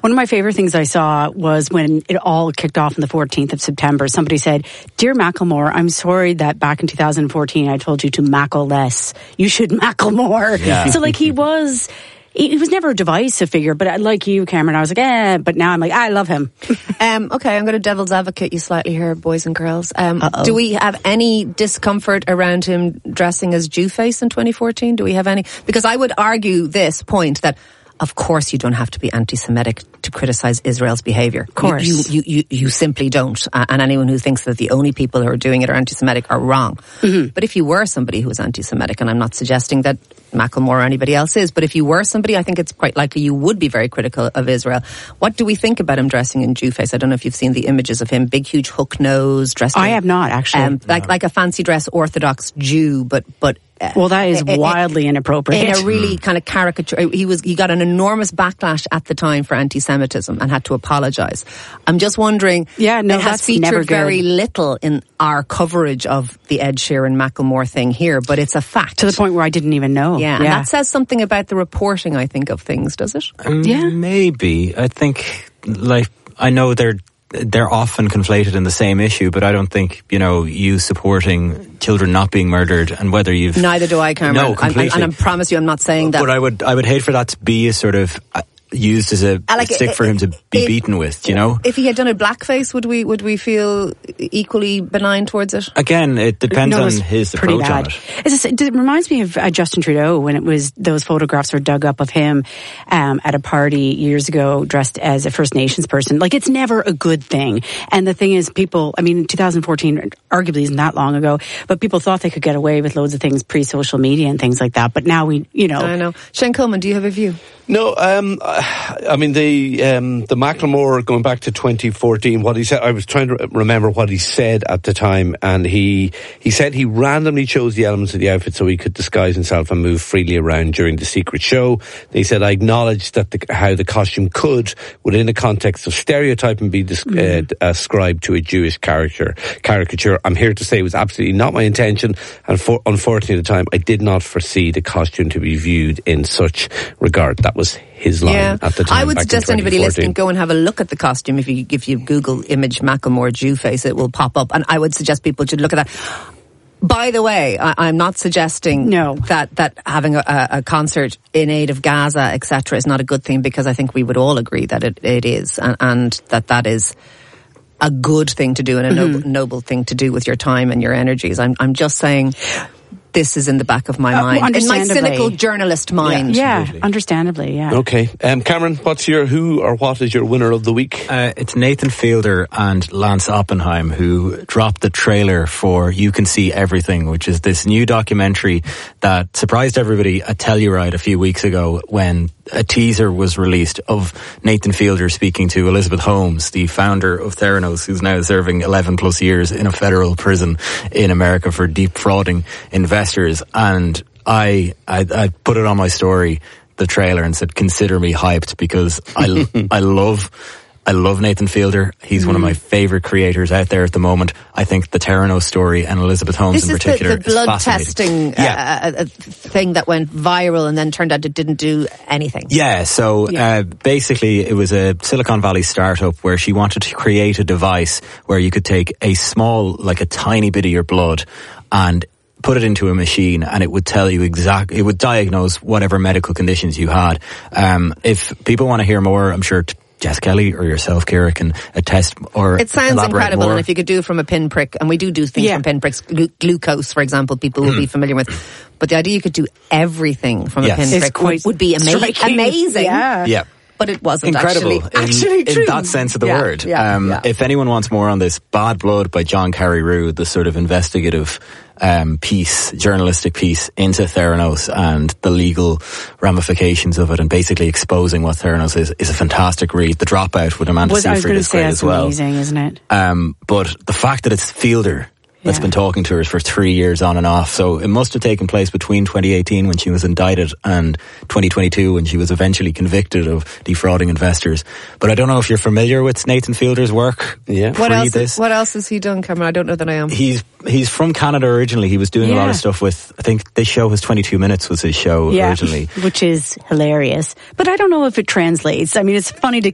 One of my favorite things I saw was when it all kicked off on the 14th of September. Somebody said, "Dear Macklemore, I'm sorry that back in 2014 I told you to mackle less. You should mackle more." Yeah. So like he was never a divisive figure, but like you, Cameron, I was like, but now I'm like, I love him. Okay, I'm going to devil's advocate you slightly here, boys and girls. Do we have any discomfort around him dressing as Jewface in 2014? Do we have any? Because I would argue this point that, of course, you don't have to be anti-Semitic to criticize Israel's behavior. Of course. You simply don't. And anyone who thinks that the only people who are doing it are anti-Semitic are wrong. Mm-hmm. But if you were somebody who was anti-Semitic, and I'm not suggesting that Macklemore or anybody else is, but if you were somebody, I think it's quite likely you would be very critical of Israel. What do we think about him dressing in Jewface? I don't know if you've seen the images of him, big, huge hook nose, dressed I have not, actually. Like a fancy dress Orthodox Jew, but well, that is wildly inappropriate. In a really kind of caricature. He got an enormous backlash at the time for anti-Semitism and had to apologise. I'm just wondering, it has featured very little in our coverage of the Ed Sheeran Macklemore thing here, but it's a fact. To the point where I didn't even know. Yeah, and that says something about the reporting, I think, of things, does it? Maybe. I think, I know they're often conflated in the same issue, but I don't think, you supporting children not being murdered and whether you've... Neither do I, Cameron. No, completely. And I promise you I'm not saying that. But I would hate for that to be a sort of... used as a stick for him to be beaten with, If he had done a blackface, would we feel equally benign towards it? Again, it depends on his approach on it. It reminds me of Justin Trudeau when it was those photographs were dug up of him at a party years ago dressed as a First Nations person. Like, it's never a good thing. And the thing is, 2014 arguably isn't that long ago, but people thought they could get away with loads of things pre-social media and things like that. But now I know. Shane Coleman, do you have a view? No, the Macklemore, going back to 2014, what he said, I was trying to remember what he said at the time, and he said he randomly chose the elements of the outfit so he could disguise himself and move freely around during the secret show. He said, I acknowledge that how the costume could, within the context of stereotyping, be ascribed to a Jewish caricature. I'm here to say it was absolutely not my intention, and unfortunately at the time, I did not foresee the costume to be viewed in such regard. That was his line at the time. I would suggest anybody listening go and have a look at the costume. If you Google image Macklemore Jewface, it will pop up. And I would suggest people should look at that. By the way, I'm not suggesting that having a concert in aid of Gaza, etc., is not a good thing, because I think we would all agree that it is, and that is a good thing to do and a noble thing to do with your time and your energies. I'm just saying, this is in the back of my mind, in my cynical journalist mind. Yeah, understandably, yeah. Okay. Cameron, who or what is your winner of the week? It's Nathan Fielder and Lance Oppenheim, who dropped the trailer for You Can See Everything, which is this new documentary that surprised everybody at Telluride a few weeks ago when a teaser was released of Nathan Fielder speaking to Elizabeth Holmes, the founder of Theranos, who's now serving 11 plus years in a federal prison in America for defrauding investors. And I put it on my story, the trailer, and said, consider me hyped, because I love Nathan Fielder. He's one of my favourite creators out there at the moment. I think the Theranos story and Elizabeth Holmes in particular is the blood fascinating. testing thing that went viral and then turned out it didn't do anything. Yeah, so basically it was a Silicon Valley startup where she wanted to create a device where you could take a small, like a tiny bit of your blood and put it into a machine, and it would tell you it would diagnose whatever medical conditions you had. If people want to hear more, I'm sure Jess Kelly or yourself, Ciara, can attest or it sounds incredible, more. And if you could do it from a pinprick, and we do things from pinpricks, glucose, for example, people will be familiar with. But the idea you could do everything from a pinprick would be amazing. Yeah. But it wasn't incredible actually true. In that sense of the word. If anyone wants more on this, Bad Blood by John Carreyrou, the sort of investigative journalistic piece into Theranos and the legal ramifications of it, and basically exposing what Theranos is a fantastic read. The Dropout with Amanda Seyfried is great as well. Amazing, isn't it? But the fact that it's Fielder that's been talking to her for 3 years on and off. So it must have taken place between 2018 when she was indicted and 2022 when she was eventually convicted of defrauding investors. But I don't know if you're familiar with Nathan Fielder's work. Yeah. What else has he done, Cameron? I don't know that I am. He's from Canada originally. He was doing a lot of stuff with, I think this show was 22 Minutes was his show originally. Which is hilarious. But I don't know if it translates. I mean, it's funny to